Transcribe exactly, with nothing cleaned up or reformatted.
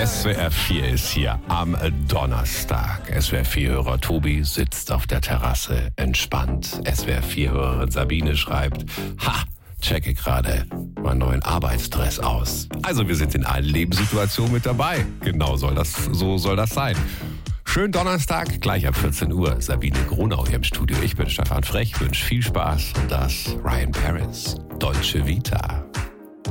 S W R vier ist hier am Donnerstag. S W R vier-Hörer Tobi sitzt auf der Terrasse entspannt. S W R vier-Hörerin Sabine schreibt, ha, checke gerade meinen neuen Arbeitsdress aus. Also wir sind in allen Lebenssituationen mit dabei. Genau soll das, so soll das sein. Schönen Donnerstag, gleich ab vierzehn Uhr. Sabine Gronau hier im Studio. Ich bin Stefan Frech, wünsche viel Spaß und das Ryan Paris, Dolce Vita.